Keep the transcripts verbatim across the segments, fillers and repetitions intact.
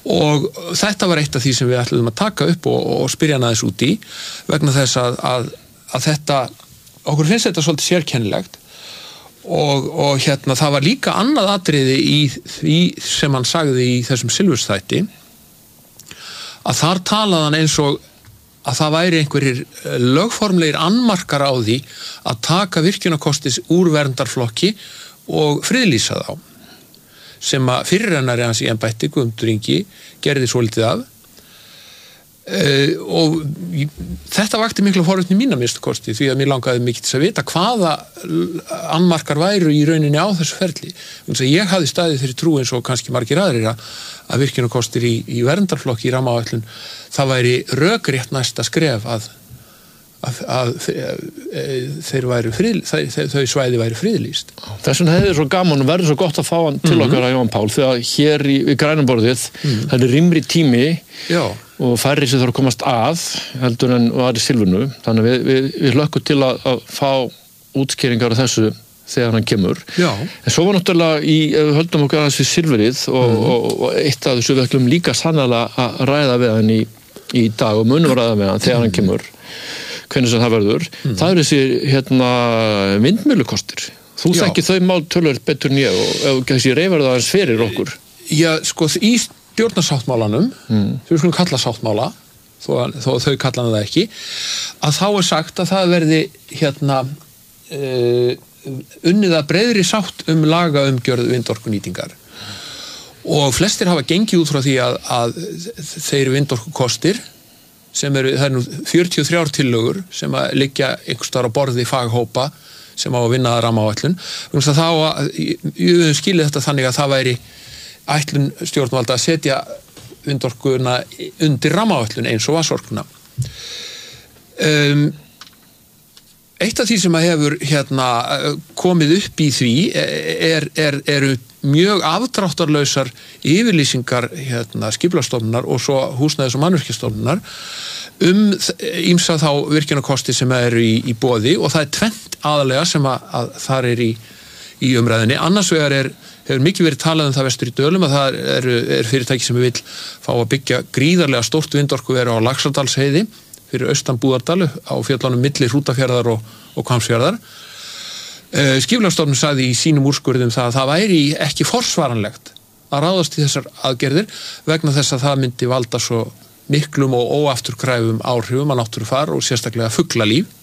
og þetta var eitt af því sem við ætluðum að taka upp og, og spyrja hann aðeins út í vegna þess að, að, að þetta, okkur finnst þetta svolítið sérkennilegt og, og hérna það var líka annað atriði í því sem hann sagði í þessum Silfursþætti að þar talaði hann eins og að það væri einhverjir lögformlegir annmarkar á því að taka virkjunarkostis úr verndarflokki og friðlýsa þá sem að fyrirrennari hans í embætti Guðmundur Ingi gerði svolítið af uh, og þetta vakti mikla forvitni mína minnstu kosti því að mér langaði mikið til að vita hvaða annmarkar væru í rauninni á þessu ferli. Þannig að ég hafði staðið þeirri trú eins og kannski margir aðrir að, að virkjunarkostir í, í verndarflokki í rammaáætlun það væri rökrétt næsta skref að Að, að, að þeir væri frið, þau, þau svæði væri friðlýst. Þess vegna hefði svo gaman og verður svo gott að fá hann til mm-hmm. okkar að Jóhann Pál þegar hér í, í grænumborðið mm. það er rýmri tími Já. Og færri sem þarf að komast að heldur en var í Silfurnu þannig við, við, við hlökkum til að, að fá útskýringar af þessu þegar hann kemur. Já. En svo var náttúrulega í, ef við höldum okkur aðeins við Silfrið og, mm. og, og eitt af þessu við ætlum líka sannlega að ræða við hann í, í dag og munum ræða við hann þegar mm. hann kemur hvernig sem það verður, mm. það eru þessi hérna, vindmyllukostir. Þú þekkir þau mál töluvert betur en ég og ef þessi reyfar það aðeins fyrir okkur. Já, sko, í stjórnarsáttmálanum, mm. við skulum kalla sáttmála, þó, þó þau kalla það ekki, að þá er sagt að það verði hérna uh, unnið að breiðri sátt um lagaumgjörð vindorkunýtingar. Og flestir hafa gengið út frá því að, að þeir vindorkukostir sem eru, það er nú fjörutíu og þrjár tillögur sem að liggja einhvers staðar á borði faghópa sem á að vinna að rammaáætlun. Þannig að þá að, ég höfum skilið þetta þannig að það væri ætlun stjórnvalda að setja vindorkuna undir rammaáætlun eins og vatnsorkuna. Um, eitt af því sem að hefur hérna komið upp í því er, er, eru mjög afdráttarlausar yfirlýsingar hérna, skipulagsstofnunar og svo húsnæðis- og mannvirkjastofnunar um ýmsa þá virkjunarkosti sem eru í, í boði og það er tvennt aðalega sem að, að þar er í, í umræðinni. Annars vegar er, hefur mikið verið talað um það vestur í Dölum að það er, er fyrirtæki sem vil fá að byggja gríðarlega stórt vindorkuveru á Laxárdalsheiði fyrir austan Búðardal á fjöllunum milli Hrútafjarðar og, og Hvammsfjarðar. Skipulagsstofnun sagði í sínum úrskurðum það að það væri ekki forsvaranlegt að ráðast í þessar aðgerðir vegna þess að það myndi valda svo miklum og óafturkræfum áhrifum að náttúrufar og sérstaklega fuglalíf.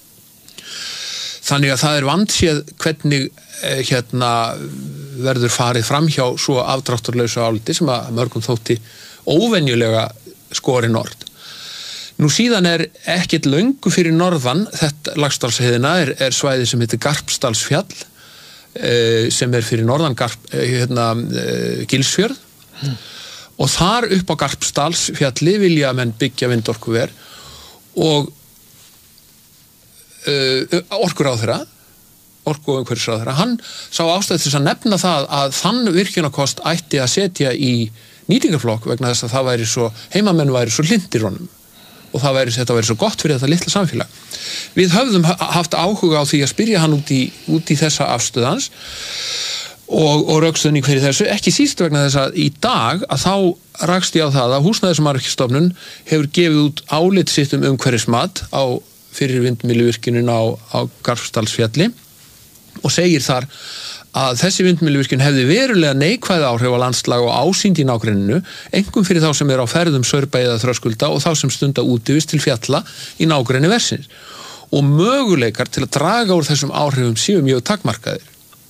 Þannig að það er vandséð hvernig eh, hérna verður farið framhjá svo afdráttarlausu áliti sem að mörgum þótti óvenjulega skorin orð. Nú síðan er ekkert löngu fyrir norðan, þetta Laxdalsheiðina er, er svæði sem heitir Garpsdalsfjall, eh, sem er fyrir norðan Garp, eh, hérna, eh, Gilsfjörð mm. og þar upp á Garpsdalsfjalli vilja menn byggja vindorkuver og eh, orkuráðherra, orku og umhverfisráðherra, hann sá ástæðu til að nefna það að þann virkjunarkost ætti að setja í nýtingarflokk vegna þess að það væri svo, heimamenn væri svo hlindir honum. Og það væri, þetta væri svo gott fyrir þetta litla samfélag. Við höfðum haft áhuga á því að spyrja hann út í, út í þessa afstöðans og, og rökstuðning fyrir þessu, ekki síst vegna þess að í dag að þá rakst ég á það að Húsnæðis- og mannvirkjastofnun hefur gefið út álit sitt um umhverfismat á fyrir vindmylluvirkjunin á, á Garpsdalsfjalli og segir þar að þessi vindmylluvirkjun hefði verulega neikvæð áhrif á landslag og ásýnd í nágrenninu, einkum fyrir þá sem er á ferðum Saurbæ eða Þröskulda og þá sem stunda útivist til fjalla í nágrenni versins. Og möguleikar til að draga úr þessum áhrifum séu mjög takmarkaðir.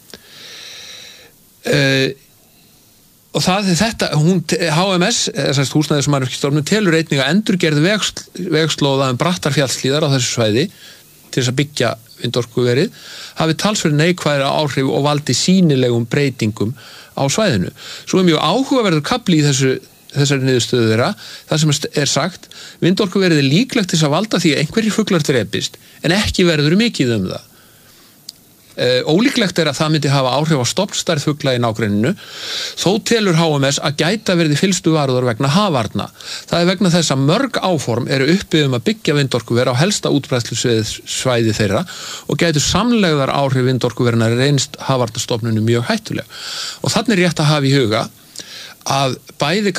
Uh, og það er þetta, hún, H M S, Húsnæðis- og mannvirkjastofnun, telur einnig að endurgerð vegslóða um brattar fjallslíðar á þessu svæði til þess að byggja vindorkuverið hafi talsverð neikvæðra áhrif og valdi sýnilegum breytingum á svæðinu. Svo er mjög áhugaverður kafli í þessu, þessari niðurstöðu þeirra, það sem er sagt, vindorkuverið er líklegt til að valda því að einhverjir fuglar drepist, en ekki verður mikið um það. Uh, ólíklegt er að það myndi hafa áhrif á stofnstærð fugla í nágrenninu, þó telur H M S að gæta verði fyllstu varúðar vegna hafarna. Það er vegna þess að mörg áform eru uppið um að byggja vindorkuver á helsta útbreiðslusvæði þeirra og gætu samlegðar áhrif vindorkuverina reynst hafarnastofnunum mjög hættuleg. Og þannig er rétt að hafa í huga að bæði